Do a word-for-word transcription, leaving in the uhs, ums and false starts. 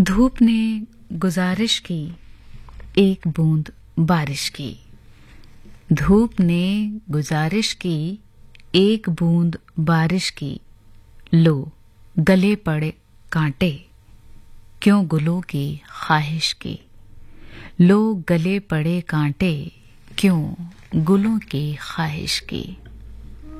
धूप ने गुजारिश की एक बूंद बारिश की। धूप ने गुजारिश की एक बूंद बारिश की। लो गले पड़े कांटे क्यों गुलों की ख्वाहिश की। लो गले पड़े कांटे क्यों गुलों की ख्वाहिश की।